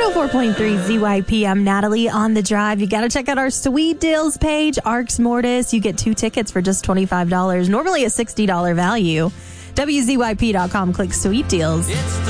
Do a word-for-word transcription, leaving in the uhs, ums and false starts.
oh four point three Z Y P. I'm Natalie on the drive. You got to check out our sweet deals page, Arcs Mortis. You get two tickets for just twenty-five dollars, normally a sixty dollars value. W Z Y P dot com. Click sweet deals.